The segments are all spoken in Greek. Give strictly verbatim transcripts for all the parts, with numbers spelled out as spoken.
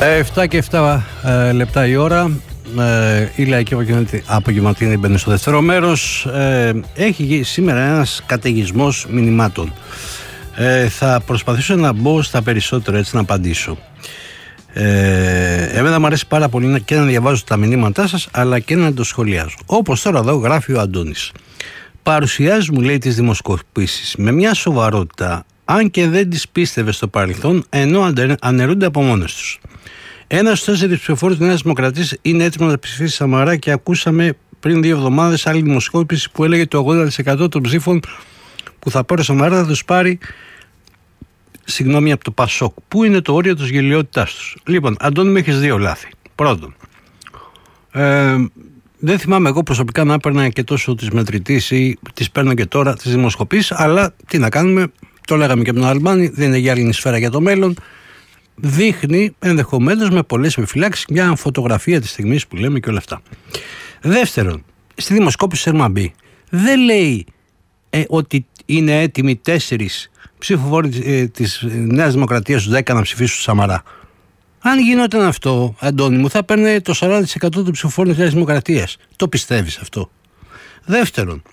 επτά και επτά ε, λεπτά η ώρα. Ε, η Λαϊκή Απογευματινή μπαίνει στο δεύτερο μέρος. Ε, έχει σήμερα ένας καταιγισμός μηνυμάτων. Ε, θα προσπαθήσω να μπω στα περισσότερα, έτσι να απαντήσω. Ε, εμένα μου αρέσει πάρα πολύ και να διαβάζω τα μηνύματά σας, αλλά και να το σχολιάζω. Όπως τώρα εδώ γράφει ο Αντώνης. Παρουσιάζει, μου λέει, τις δημοσκοπήσεις με μια σοβαρότητα, αν και δεν τις πίστευε στο παρελθόν, ενώ αναιρούνται από μόνες τους. Ένας στους τέσσερις ψηφοφόρους της Νέας Δημοκρατίας είναι έτοιμο να ψηφίσει Σαμαρά και ακούσαμε πριν δύο εβδομάδες άλλη δημοσκόπηση που έλεγε το ογδόντα τοις εκατό των ψήφων που θα πάρει ο Σαμαρά θα τους πάρει, συγγνώμη, από το Πασόκ. Πού είναι το όριο της γελιότητάς τους? Λοιπόν, Αντώνη, με έχεις δύο λάθη. Πρώτον, ε, δεν θυμάμαι εγώ προσωπικά να έπαιρνα και τόσο τις μετρητής ή τις παίρνω και τώρα τις δημοσκοπήσεις, αλλά τι να κάνουμε, το λέγαμε και από τον Αλμπάνη, δεν είναι για άλλη σφαίρα για το μέλλον. Δείχνει ενδεχομένως με πολλές επιφυλάξεις μια φωτογραφία της στιγμής που λέμε και όλα αυτά. Δεύτερον, στη δημοσκόπηση Σερμαμπή δεν λέει ε, ότι είναι έτοιμοι τέσσερις ψηφοφόροι ε, της Νέας Δημοκρατίας στους δέκα να ψηφίσουν Σαμαρά. Αν γινόταν αυτό, Αντώνη μου, θα παίρνει το σαράντα τοις εκατό των ψηφοφόρων της Νέας Δημοκρατίας. Το πιστεύεις αυτό? Δεύτερον,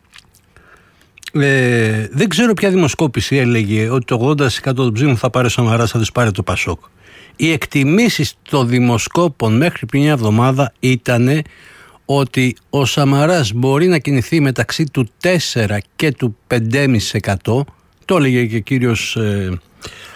Ε, δεν ξέρω ποια δημοσκόπηση έλεγε ότι το ογδόντα τοις εκατό των ψήφων θα πάρει ο Σαμαράς, θα τους πάρει το Πασόκ. Οι εκτιμήσεις των δημοσκόπων μέχρι πριν μια εβδομάδα ήταν ότι ο Σαμαράς μπορεί να κινηθεί μεταξύ του τέσσερα και του πέντε κόμμα πέντε τοις εκατό. Το έλεγε και ο κύριος ε,